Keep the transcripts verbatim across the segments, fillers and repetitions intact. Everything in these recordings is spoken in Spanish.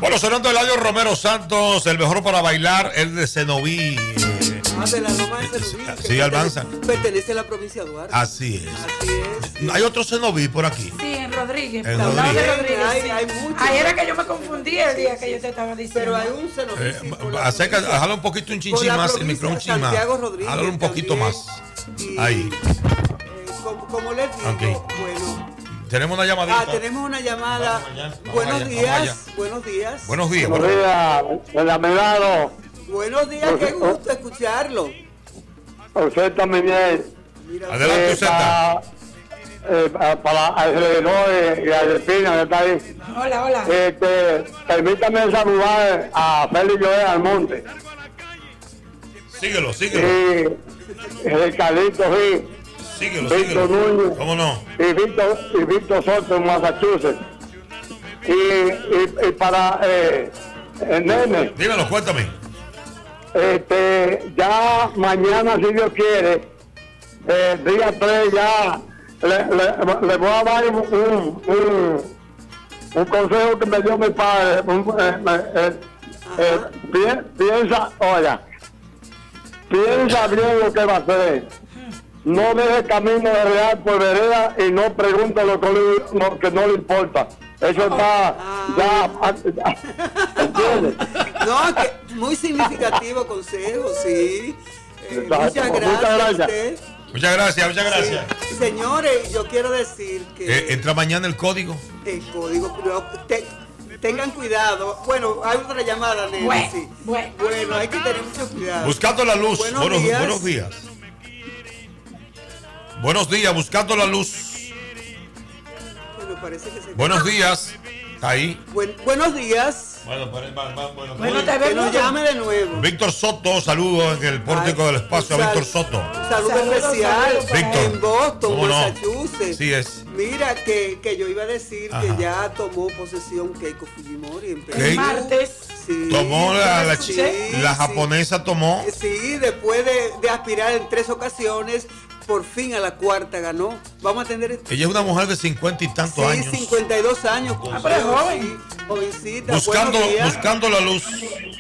Bueno, sonando Eladio Romero Santos, el mejor para bailar, el de Cenoví. Ah, de la Loma de Cenoví. Sí, Almanza. Pertenece a la provincia de Duarte. Así es. Así es. Sí. ¿Hay otro Cenoví por aquí? Sí, en Rodríguez. En Rodríguez. Rodríguez. Rodríguez Hay, sí. hay muchos. Ahí era que yo me confundí el día que yo te estaba diciendo. Pero hay un Cenoví. Eh, sí, por la acerca, provincia. jala un poquito, un Por chinchín la más, el provincia, micrófono un chin más. Santiago Rodríguez Jálalo un poquito también. más. Y, Ahí. eh, como, como les digo, Okay. bueno. Tenemos una llamadita. Ah, tenemos una llamada. Vamos allá, vamos Buenos allá, días. vamos allá. Buenos días. Buenos días. Buenos Buenos días, el amelado. Buenos días, qué gusto escucharlo. Usted también es. Mira, Adelante, eh, usted para, eh, para alrededor y a Delfina, que está ahí. Hola, hola. Este, permítame saludar a Félix Joel Almonte. Síguelo, síguelo. Y Ricardito Gil, Síguelo, Víctor síguelo. Núñez. ¿Cómo no? Y Víctor, y Víctor Soto en Massachusetts. Y, y, y para eh, el nene. Dímelo, cuéntame. Este, ya mañana, si Dios quiere, eh, día tres, ya le, le, le voy a dar un, un, un, un consejo que me dio mi padre. Un, eh, eh, eh, pi- piensa, oiga, piensa bien lo que va a hacer. No deje camino de real por vereda y no pregunte lo que, le- lo que no le importa. Eso está ya, ¿entiendes? No, que muy significativo consejo, sí. Eh, Exacto. muchas Muchas gracias a gracias. usted. Muchas gracias, muchas gracias. Sí. Señores, yo quiero decir que Eh, entra mañana el código. el código, pero te- tengan cuidado. Bueno, hay otra llamada, Nelly, Bueno, sí. bueno. Bueno, hay que tener mucho cuidado. Buscando la luz. Buenos Buenos, días. buenos días. Buenos días, buscando la luz. Bueno, parece que se... Buenos días. Está ahí. Buen- buenos días. Bueno, para- para- para- bueno, Bueno, te Que vemos. nos llame de nuevo. Víctor Soto, saludo en el pórtico Ay, del espacio a un sal- Víctor Soto. Un saludo Saludos, especial saludos para Víctor. en Boston, ¿Cómo no? Massachusetts. Sí es. Mira que, que yo iba a decir Ajá. que ya tomó posesión Keiko Fujimori en Perú. ¿Qué? El martes. Sí, Tomó la, la, sí, la sí. japonesa tomó. Sí, después de, de aspirar en tres ocasiones, por fin a la cuarta ganó. Vamos a tener este- Ella es una mujer de cincuenta y tantos sí, años. cincuenta y dos años. Ah, pero es joven. Sí, jovencita. Buscando, Buenos días. buscando la luz.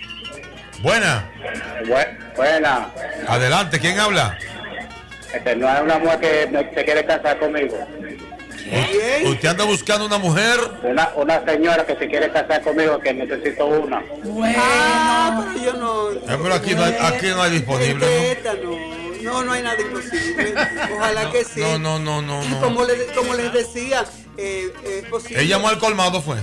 Buena. Bu- Buena, Adelante, ¿quién habla? este, no es una mujer que me- se quiere casar conmigo. Bien. Usted anda buscando una mujer. Una, una señora que se quiere casar conmigo, que necesito una. Bueno. Ah, pero yo no. Eh, pero aquí no hay, aquí no hay disponible. Esta no. No, no hay nada imposible. Ojalá que sí. No, no, no, no, no. Como, le- como les decía, eh, es posible. Ella llamó al colmado, fue.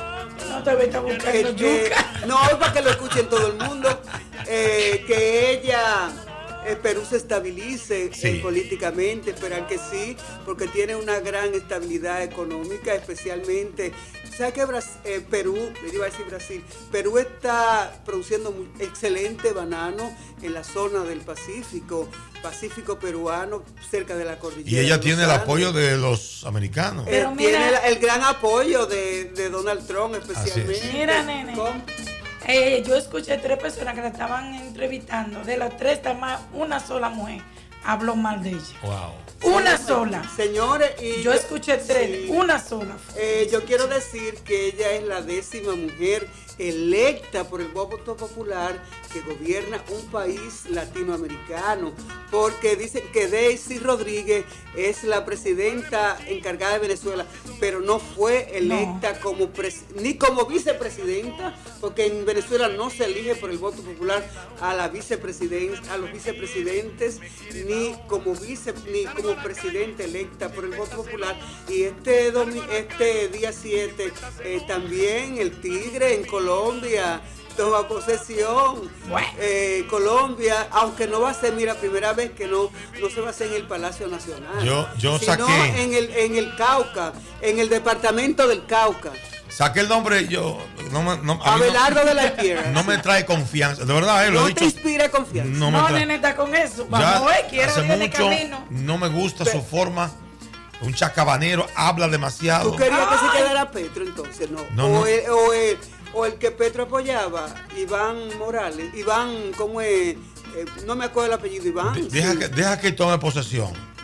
No te vete buscando que- yuca. no, es para que lo escuchen todo el mundo. eh, que ella, eh, Perú se estabilice Sí. eh, políticamente, esperan que sí, porque tiene una gran estabilidad económica, especialmente. ¿Sabes que Bras- eh, Perú, le iba a decir Brasil, Perú está produciendo muy excelente banano en la zona del Pacífico, Pacífico peruano, cerca de la cordillera. Y ella de tiene los el Andes. apoyo de los americanos. Eh, Pero tiene mira- el, el gran apoyo de, de Donald Trump, especialmente. Mira, nene. Con- Eh, yo escuché tres personas que la estaban entrevistando. De las tres, nada más una sola mujer habló mal de ella. Wow. Una sola. Señores, y Yo escuché tres, sí. una sola. Eh, yo quiero decir que ella es la décima mujer electa por el voto popular que gobierna un país latinoamericano, porque dicen que Daisy Rodríguez es la presidenta encargada de Venezuela, pero no fue electa No. como pres- ni como vicepresidenta, porque en Venezuela no se elige por el voto popular a la vicepresidencia, a los vicepresidentes, ni como vice, ni como presidenta electa por el voto popular. Y este domi- este día siete eh, también el Tigre en Colombia toma posesión. Bueno. Eh, Colombia, aunque no va a ser, mira, primera vez que no, no se va a hacer en el Palacio Nacional. Yo- yo sino saqué- en el, en el Cauca, en el departamento del Cauca. Saqué el nombre, yo. No, me- no, a mí Abelardo no, de la Piedra. no me trae confianza. De verdad, eh, lo No he te dicho. inspira confianza. No me No, trae. nene, está con eso. Ya Vamos, eh, quiero hace ir de mucho camino. no me gusta Pe- su forma. Un chacabanero, habla demasiado. ¿Tú querías que Ay. se quedara Petro entonces? No. No, o, no. El, o, el, o el que Petro apoyaba, Iván Morales. Iván, ¿cómo es? Eh, no me acuerdo el apellido, Iván. De- Deja, sí. que, deja que tome posesión.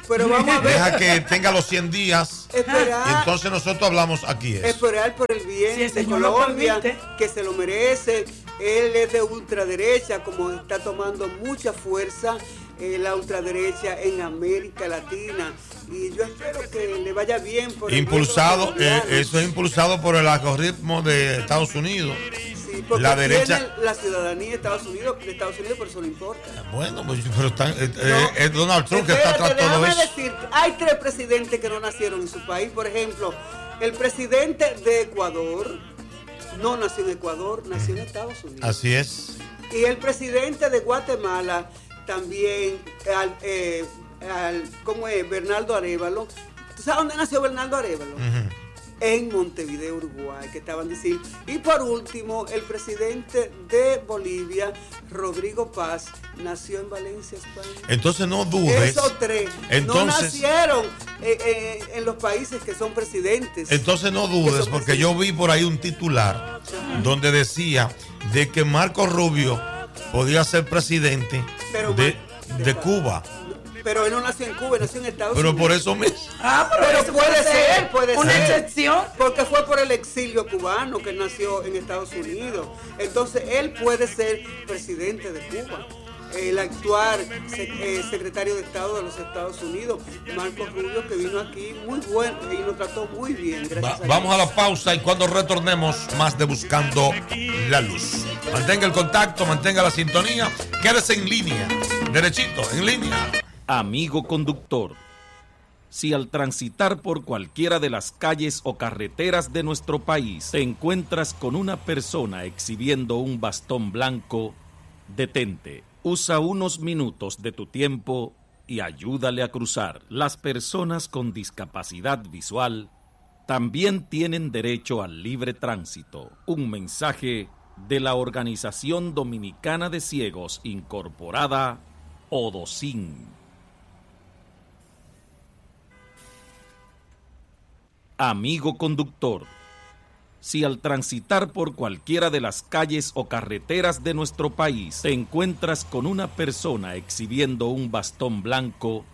Pero vamos a ver. Deja que tenga los cien días. Esperar, y entonces nosotros hablamos aquí. Eso. Esperar por el bien Si el de señor lo Colombia, permite. que se lo merece. Él es de ultraderecha, como está tomando mucha fuerza eh, la ultraderecha en América Latina. Y yo espero que le vaya bien. Por el Impulsado, bien de los eh, colombianos. eso es impulsado por el algoritmo de Estados Unidos. Sí, porque la derecha. tiene la ciudadanía de Estados Unidos, de Estados Unidos, por eso no importa. Bueno, pues pero están, eh, No. eh, es Donald Trump que está Espérate, tras todo déjame eso. decir, hay tres presidentes que no nacieron en su país. Por ejemplo, el presidente de Ecuador no nació en Ecuador, nació en Estados Unidos. Así es. Y el presidente de Guatemala también, al, eh, al, ¿cómo es? Bernardo Arévalo. ¿Tú sabes dónde nació Bernardo Arévalo? Ujú. En Montevideo, Uruguay, que estaban diciendo. Y por último, el presidente de Bolivia, Rodrigo Paz, nació en Valencia, España. Entonces no dudes. Esos tres no Entonces- nacieron eh, eh, en los países que son presidentes. Entonces no dudes, porque yo vi por ahí un titular donde decía de que Marco Rubio podía ser presidente Pero, de, Mar- de Cuba. Pero él no nació en Cuba, nació en Estados Pero Unidos. por eso mismo. Ah, pero, Pero eso puede ser, puede una ser. excepción. Porque fue por el exilio cubano que nació en Estados Unidos. Entonces él puede ser presidente de Cuba. El actual se- eh, secretario de Estado de los Estados Unidos, Marco Rubio, que vino aquí muy bueno y nos trató muy bien. Gracias Va- a Dios. vamos a la pausa y cuando retornemos más de Buscando la Luz. Mantenga el contacto, mantenga la sintonía, quédese en línea, derechito, en línea. Amigo conductor, si al transitar por cualquiera de las calles o carreteras de nuestro país te encuentras con una persona exhibiendo un bastón blanco, detente, usa unos minutos de tu tiempo y ayúdale a cruzar. Las personas con discapacidad visual también tienen derecho al libre tránsito. Un mensaje de la Organización Dominicana de Ciegos Incorporada, ODOCIN. Amigo conductor, si al transitar por cualquiera de las calles o carreteras de nuestro país te encuentras con una persona exhibiendo un bastón blanco,